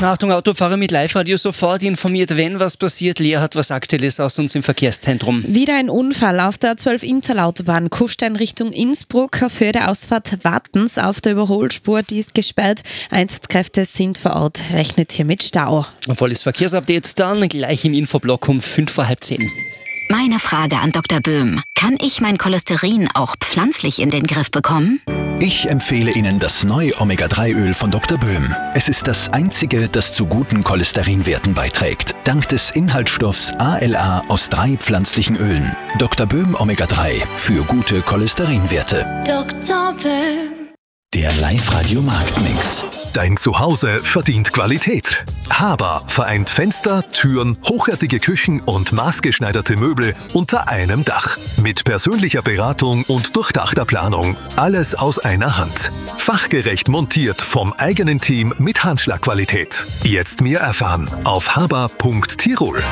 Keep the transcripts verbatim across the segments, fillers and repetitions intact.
Achtung, Autofahrer mit Live-Radio sofort informiert, wenn was passiert. Lea hat was Aktuelles aus uns im Verkehrszentrum. Wieder ein Unfall auf der zwölf Inzerl-Autobahn, Kufstein Richtung Innsbruck. Auf Höhe der Ausfahrt Wattens auf der Überholspur, die ist gesperrt. Einsatzkräfte sind vor Ort, rechnet hier mit Stau. Ein volles Verkehrsupdate dann gleich im Infoblock um fünf vor halb zehn. Meine Frage an Doktor Böhm. Kann ich mein Cholesterin auch pflanzlich in den Griff bekommen? Ich empfehle Ihnen das neue Omega drei Öl von Doktor Böhm. Es ist das einzige, das zu guten Cholesterinwerten beiträgt. Dank des Inhaltsstoffs A L A aus drei pflanzlichen Ölen. Doktor Böhm Omega drei für gute Cholesterinwerte. Doktor Böhm. Der Live-Radio-Marktmix. Dein Zuhause verdient Qualität. Haber vereint Fenster, Türen, hochwertige Küchen und maßgeschneiderte Möbel unter einem Dach. Mit persönlicher Beratung und durchdachter Planung. Alles aus einer Hand. Fachgerecht montiert vom eigenen Team mit Handschlagqualität. Jetzt mehr erfahren auf haber punkt tirol.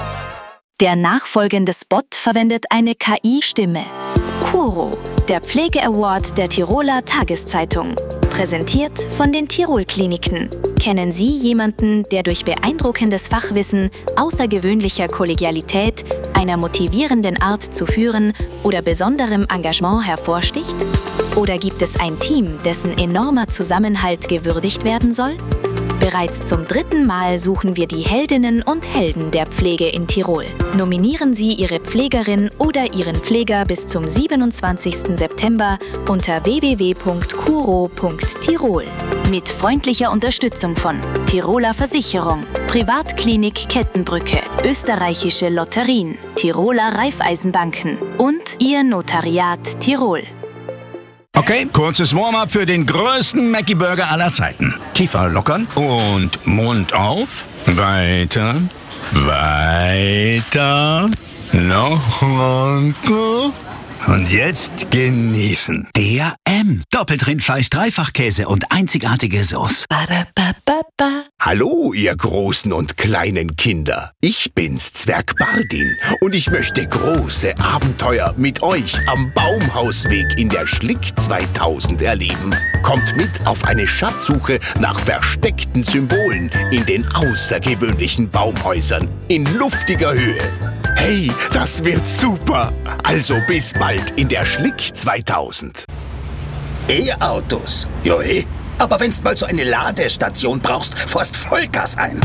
Der nachfolgende Spot verwendet eine K I-Stimme. Kuro, der Pflege-Award der Tiroler Tageszeitung. Präsentiert von den Tirol-Kliniken. Kennen Sie jemanden, der durch beeindruckendes Fachwissen, außergewöhnlicher Kollegialität, einer motivierenden Art zu führen oder besonderem Engagement hervorsticht? Oder gibt es ein Team, dessen enormer Zusammenhalt gewürdigt werden soll? Bereits zum dritten Mal suchen wir die Heldinnen und Helden der Pflege in Tirol. Nominieren Sie Ihre Pflegerin oder Ihren Pfleger bis zum siebenundzwanzigsten September unter w w w punkt kuro punkt tirol. Mit freundlicher Unterstützung von Tiroler Versicherung, Privatklinik Kettenbrücke, Österreichische Lotterien, Tiroler Raiffeisenbanken und Ihr Notariat Tirol. Okay, kurzes Warm-up für den größten Mackie-Burger aller Zeiten. Kiefer lockern und Mund auf. Weiter, weiter, noch runter. Und jetzt genießen. Der M. Doppeltrindfleisch, Dreifachkäse und einzigartige Sauce. Hallo, ihr großen und kleinen Kinder. Ich bin's, Zwerg Bardin. Und ich möchte große Abenteuer mit euch am Baumhausweg in der Schlick zweitausend erleben. Kommt mit auf eine Schatzsuche nach versteckten Symbolen in den außergewöhnlichen Baumhäusern in luftiger Höhe. Hey, das wird super! Also bis bald in der Schlick zweitausend. E-Autos? Jo, eh. Aber wenn's mal so eine Ladestation brauchst, fährst Vollgas ein.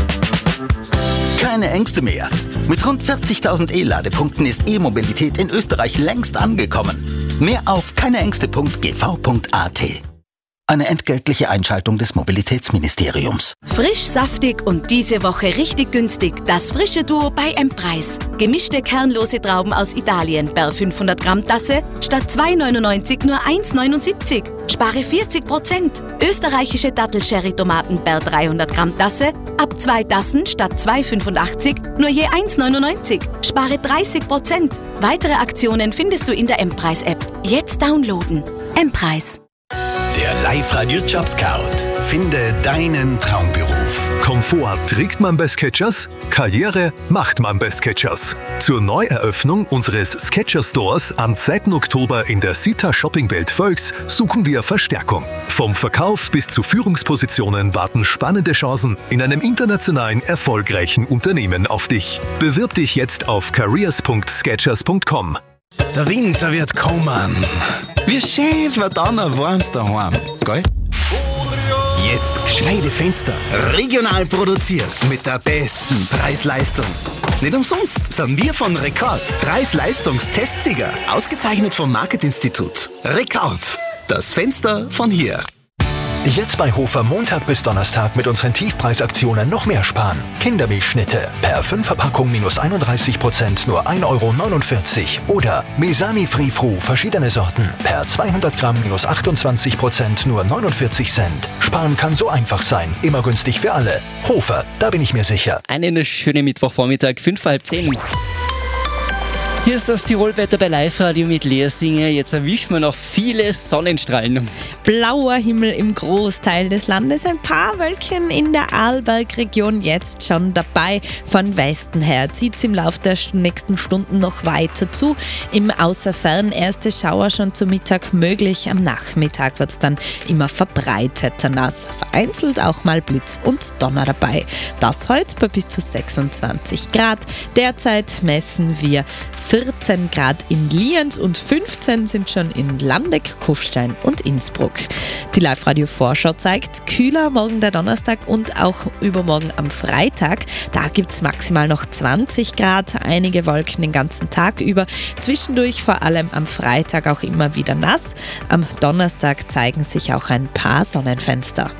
Keine Ängste mehr. Mit rund vierzigtausend E-Ladepunkten ist E-Mobilität in Österreich längst angekommen. Mehr auf keineängste punkt g v punkt a t. Eine entgeltliche Einschaltung des Mobilitätsministeriums. Frisch, saftig und diese Woche richtig günstig. Das frische Duo bei M-Preis. Gemischte kernlose Trauben aus Italien per fünfhundert Gramm Tasse statt zwei neunundneunzig nur eins neunundsiebzig. Spare vierzig Prozent. Österreichische Dattel-Sherry-Tomaten per dreihundert Gramm Tasse ab zwei Tassen statt zwei fünfundachtzig nur je eins neunundneunzig. Spare dreißig Prozent. Weitere Aktionen findest du in der M-Preis-App. Jetzt downloaden. M-Preis. Der Live-Radio Job Scout. Finde deinen Traumberuf. Komfort trägt man bei Skechers, Karriere macht man bei Skechers. Zur Neueröffnung unseres Skechers Stores am zweiten Oktober in der Sita Shoppingwelt Völks suchen wir Verstärkung. Vom Verkauf bis zu Führungspositionen warten spannende Chancen in einem internationalen erfolgreichen Unternehmen auf dich. Bewirb dich jetzt auf careers punkt skechers punkt com. Der Winter wird kommen. Wie schön wird dann ein warmes daheim, gell? Jetzt gescheite Fenster. Regional produziert mit der besten Preis-Leistung. Nicht umsonst sind wir von Rekord. Preis-Leistungs-Testsieger. Ausgezeichnet vom Marketinstitut. Rekord. Das Fenster von hier. Jetzt bei Hofer Montag bis Donnerstag mit unseren Tiefpreisaktionen noch mehr sparen. Kindermilchschnitte per fünf Verpackung minus einunddreißig Prozent nur ein Euro neunundvierzig. Oder Mesani Free Fru verschiedene Sorten per zweihundert Gramm minus achtundzwanzig Prozent nur neunundvierzig Cent. Sparen kann so einfach sein. Immer günstig für alle. Hofer, da bin ich mir sicher. Einen schönen Mittwochvormittag, fünf vor halb zehn. Hier ist das Tirolwetter bei Live-Radio mit Lea Singer. Jetzt erwischen wir noch viele Sonnenstrahlen. Blauer Himmel im Großteil des Landes, ein paar Wölkchen in der Arlbergregion jetzt schon dabei. Von Westen her zieht es im Laufe der nächsten Stunden noch weiter zu. Im Außerfern erste Schauer schon zu Mittag möglich. Am Nachmittag wird es dann immer verbreiteter nass. Vereinzelt auch mal Blitz und Donner dabei. Das heute bei bis zu sechsundzwanzig Grad. Derzeit messen wir vierzehn Grad in Lienz und fünfzehn sind schon in Landeck, Kufstein und Innsbruck. Die Live-Radio-Vorschau zeigt, kühler morgen der Donnerstag und auch übermorgen am Freitag. Da gibt es maximal noch zwanzig Grad, einige Wolken den ganzen Tag über. Zwischendurch vor allem am Freitag auch immer wieder nass. Am Donnerstag zeigen sich auch ein paar Sonnenfenster.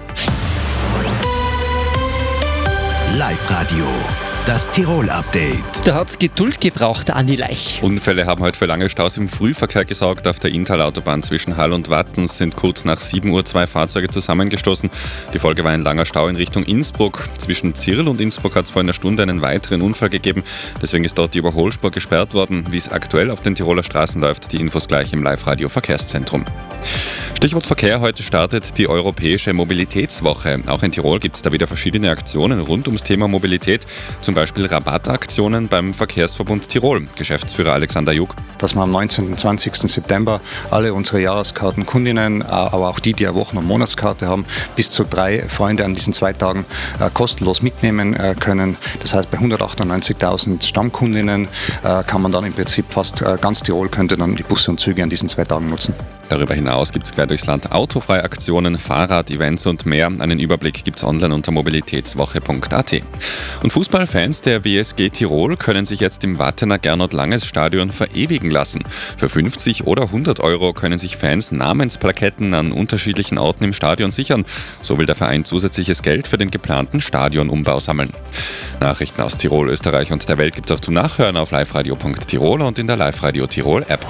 Live-Radio, das Tirol-Update. Da hat es Geduld gebraucht, Andi Leich. Unfälle haben heute für lange Staus im Frühverkehr gesorgt. Auf der Inntal-Autobahn zwischen Hall und Wattens sind kurz nach sieben Uhr zwei Fahrzeuge zusammengestoßen. Die Folge war ein langer Stau in Richtung Innsbruck. Zwischen Zirl und Innsbruck hat es vor einer Stunde einen weiteren Unfall gegeben. Deswegen ist dort die Überholspur gesperrt worden. Wie es aktuell auf den Tiroler Straßen läuft, die Infos gleich im Live-Radio-Verkehrszentrum. Stichwort Verkehr, heute startet die Europäische Mobilitätswoche. Auch in Tirol gibt es da wieder verschiedene Aktionen rund ums Thema Mobilität, zum Beispiel Rabattaktionen beim Verkehrsverbund Tirol. Geschäftsführer Alexander Jug. Dass wir am neunzehnten und zwanzigsten September alle unsere Jahreskartenkundinnen, aber auch die, die eine Wochen- und Monatskarte haben, bis zu drei Freunde an diesen zwei Tagen kostenlos mitnehmen können. Das heißt, bei hundertachtundneunzigtausend Stammkundinnen kann man dann im Prinzip fast ganz Tirol könnte dann die Busse und Züge an diesen zwei Tagen nutzen. Darüber hinaus gibt es quer durchs Land Autofrei-Aktionen, Fahrrad-Events und mehr. Einen Überblick gibt es online unter mobilitätswoche punkt a t. Und Fußballfans der W S G Tirol können sich jetzt im Wattener Gernot-Langes-Stadion verewigen lassen. Für fünfzig oder hundert Euro können sich Fans Namensplaketten an unterschiedlichen Orten im Stadion sichern. So will der Verein zusätzliches Geld für den geplanten Stadionumbau sammeln. Nachrichten aus Tirol, Österreich und der Welt gibt es auch zum Nachhören auf liveradio punkt tirol und in der Live-Radio Tirol App.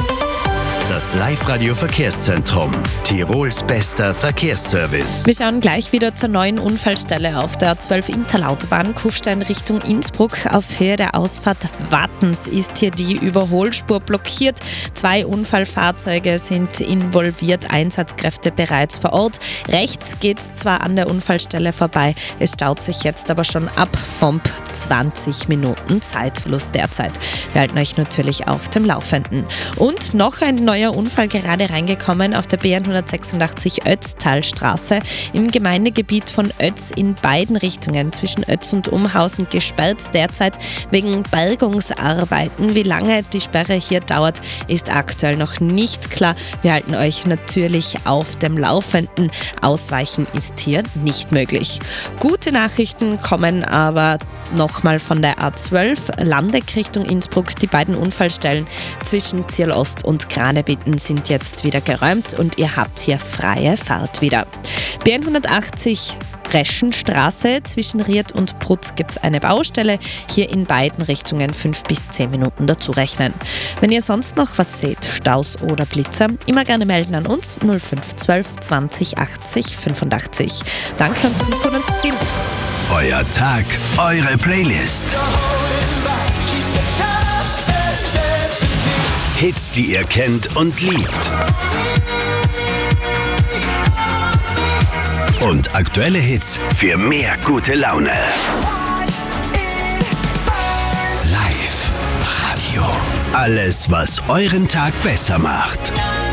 Das Live-Radio-Verkehrszentrum. Tirols bester Verkehrsservice. Wir schauen gleich wieder zur neuen Unfallstelle auf der A zwölf Inntal-Autobahn Kufstein Richtung Innsbruck. Auf Höhe der Ausfahrt Wattens ist hier die Überholspur blockiert. Zwei Unfallfahrzeuge sind involviert, Einsatzkräfte bereits vor Ort. Rechts geht es zwar an der Unfallstelle vorbei, es staut sich jetzt aber schon ab vom zwanzig Minuten Zeitverlust derzeit. Wir halten euch natürlich auf dem Laufenden. Und noch ein neuer Unfall gerade reingekommen auf der B hundertsechsundachtzig Ötztalstraße im Gemeindegebiet von Ötz in beiden Richtungen zwischen Ötz und Umhausen gesperrt. Derzeit wegen Bergungsarbeiten. Wie lange die Sperre hier dauert, ist aktuell noch nicht klar. Wir halten euch natürlich auf dem Laufenden. Ausweichen ist hier nicht möglich. Gute Nachrichten kommen aber nochmal von der A zwölf Landeck Richtung Innsbruck. Die beiden Unfallstellen zwischen Zirl Ost und Granebitten sind jetzt wieder geräumt und ihr habt hier freie Fahrt wieder. B hundertachtzig Breschenstraße zwischen Ried und Prutz gibt es eine Baustelle. Hier in beiden Richtungen fünf bis zehn Minuten dazu rechnen. Wenn ihr sonst noch was seht, Staus oder Blitzer, immer gerne melden an uns null fünf zwölf zwanzig achtzig fünfundachtzig. Danke und gut von uns Ziel. Euer Tag, eure Playlist. Hits, die ihr kennt und liebt. Und aktuelle Hits für mehr gute Laune. Live Radio. Alles, was euren Tag besser macht.